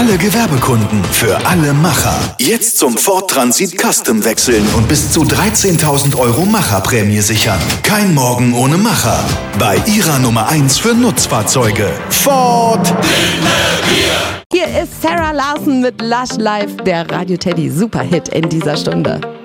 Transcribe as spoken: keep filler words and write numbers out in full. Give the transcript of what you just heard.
alle Gewerbekunden, für alle Macher. Jetzt zum Ford Transit Custom wechseln und bis zu dreizehntausend Euro Macherprämie sichern. Kein Morgen ohne Macher. Bei Ihrer Nummer eins für Nutzfahrzeuge. Ford. Hier ist Sarah Larson mit Lush Life, der Radio Teddy Superhit in dieser Stunde.